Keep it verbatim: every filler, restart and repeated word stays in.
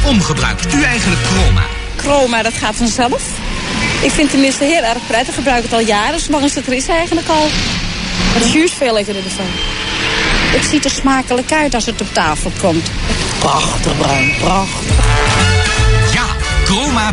Waarom gebruikt u eigenlijk Chroma? Chroma, dat gaat vanzelf. Ik vind het tenminste heel erg prettig. Ik gebruik het al jaren, zolang als het er is eigenlijk al. Maar het is juist veel lekkerder ervan. Het ziet er smakelijk uit als het op tafel komt. Prachtig bruin, prachtig. Ja, Chroma